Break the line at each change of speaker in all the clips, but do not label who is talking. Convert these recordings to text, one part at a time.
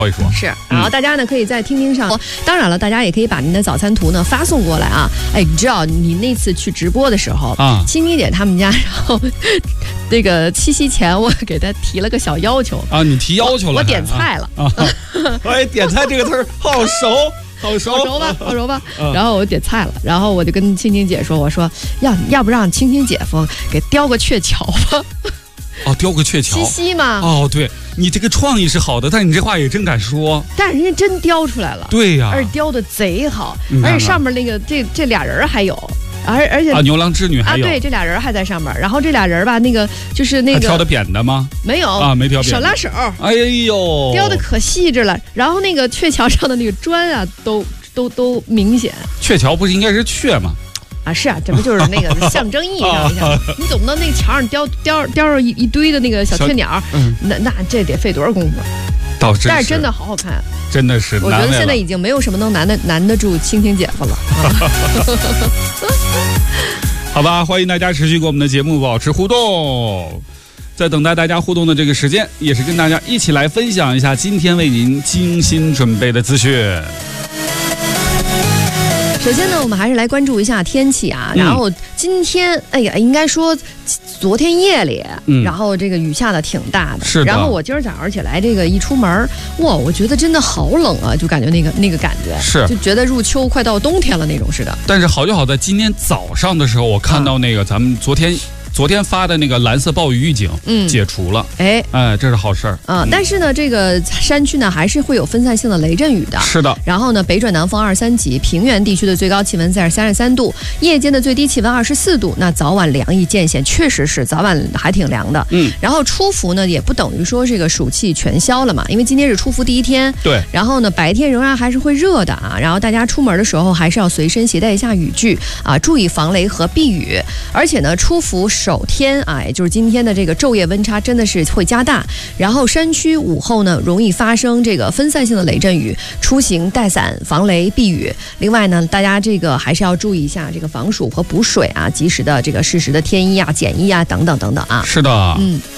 说一说
是，然后大家呢可以在听听上，当然了，大家也可以把您的早餐图呢发送过来啊。哎，你知道你那次去直播的时候啊，青青姐他们家，然后这个七夕前我给他提了个小要求啊，
你提要求了，
我点菜了啊。
哎，点菜这个词儿好熟。好熟
吧，然后我点菜了，然后我就跟青青姐说，我说要不让青青姐夫给雕个鹊桥吧。
哦，雕个鹊桥，
七夕嘛。
哦，对，你这个创意是好的，但你这话也真敢说。
但是人家真雕出来了。
对呀，
而且雕的贼好，而且上面那个这俩人还有。而且
牛郎织女还有
对，这俩人还在上面，然后这俩人吧，那个就是那个
挑的扁的吗？
没有
啊，没挑扁，
手拉手。
哎呦，
雕的可细致了。然后那个鹊桥上的那个砖啊，都明显。
鹊桥不是应该是鹊吗？
啊，是啊，这不就是那个象征意义上一下？你总不能那个墙上雕上一堆的那个小雀鸟，那这得费多少功夫？但是真的好好看，
真的是。
我觉得现在已经没有什么能难得住青青姐夫了。
好吧，欢迎大家持续跟我们的节目保持互动。在等待大家互动的这个时间，也是跟大家一起来分享一下今天为您精心准备的资讯。
首先呢，我们还是来关注一下天气啊。然后今天，哎呀，应该说昨天夜里，然后这个雨下的挺大的。
是的。
然后我今儿早上起来，这个一出门，哇，我觉得真的好冷啊，就感觉那个感觉，
是
就觉得入秋快到冬天了那种似的。
但是好就好在今天早上的时候，我看到那个咱们昨天发的那个蓝色暴雨预警，解除了，哎，这是好事儿
啊。但是呢，这个山区呢还是会有分散性的雷阵雨的。
是的。
然后呢，北转南风2、3级，平原地区的最高气温在33度，夜间的最低气温24度。那早晚凉意渐显，确实是早晚还挺凉的。然后初伏呢，也不等于说这个暑气全消了嘛，因为今天是初伏第一天。
对。
然后呢，白天仍然还是会热的啊。然后大家出门的时候还是要随身携带一下雨具啊，注意防雷和避雨。而且呢，初伏首天啊，也就是今天的这个昼夜温差真的是会加大，然后山区午后呢容易发生这个分散性的雷阵雨，出行带伞防雷避雨。另外呢，大家这个还是要注意一下这个防暑和补水啊，及时的这个适时的添衣啊、减衣啊等等啊。
是的，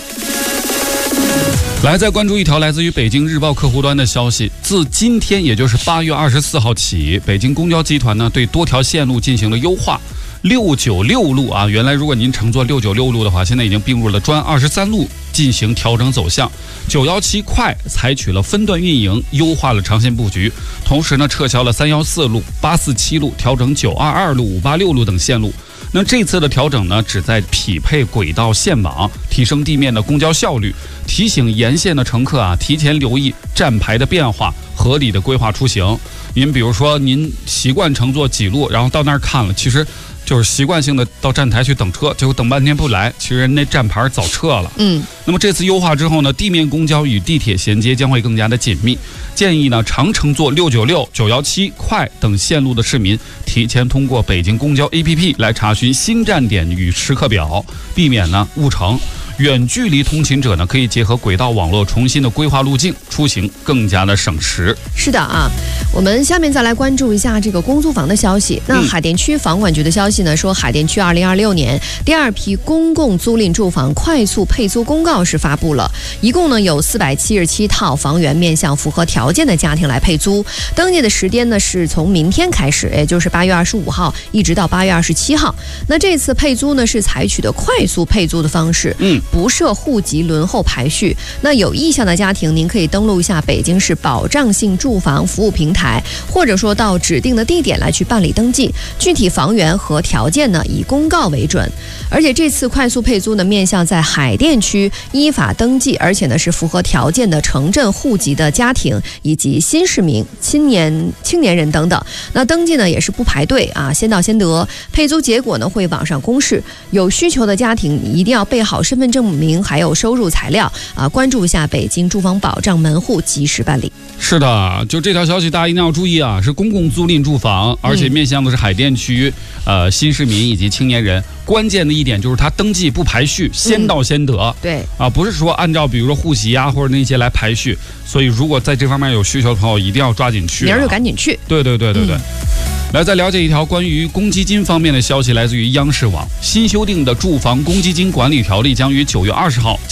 来，再关注一条来自于北京日报客户端的消息。自今天，也就是8月24号起，北京公交集团呢对多条线路进行了优化。696路啊，原来如果您乘坐696路的话，现在已经并入了专23路进行调整走向。917快采取了分段运营，优化了长线布局，同时呢撤销了314路、847路，调整922路、586路等线路。那这次的调整呢，旨在匹配轨道线网，提升地面的公交效率，提醒沿线的乘客啊，提前留意站牌的变化，合理的规划出行。您比如说，您习惯乘坐几路，然后到那儿看了，其实就是习惯性的到站台去等车，结果等半天不来，其实人那站牌早撤了。那么这次优化之后呢，地面公交与地铁衔接将会更加的紧密。建议呢，常乘坐696、917快等线路的市民，提前通过北京公交 APP 来查询新站点与时刻表，避免呢误乘。远距离通勤者呢，可以结合轨道网络重新的规划路径，出行更加的省时。
是的啊，我们下面再来关注一下这个公租房的消息。那海淀区房管局的消息呢，说海淀区2026年第2批公共租赁住房快速配租公告是发布了，一共呢有477套房源面向符合条件的家庭来配租，登记的时间呢是从明天开始，也就是8月25号一直到8月27号。那这次配租呢是采取的快速配租的方式，不设户籍轮候排序。那有意向的家庭，您可以登录一下北京市保障性住房服务平台，或者说到指定的地点来去办理登记。具体房源和条件呢，以公告为准。而且这次快速配租呢，面向在海淀区依法登记，而且呢是符合条件的城镇户籍的家庭，以及新市民、青年人等等。那登记呢也是不排队啊，先到先得。配租结果呢会网上公示，有需求的家庭一定要备好身份证明还有收入材料啊，关注一下北京住房保障门户，及时办理。
是的，就这条消息大家一定要注意啊，是公共租赁住房，而且面向的是海淀区新市民以及青年人。关键的一点就是它登记不排序，先到先得。
对
啊，不是说按照比如说户籍啊或者那些来排序。所以如果在这方面有需求的朋友，一定要抓紧去，
明儿就赶紧去。
对。来，再了解一条关于公积金方面的消息，来自于央视网。新修订的住房公积金管理条例将于9月20号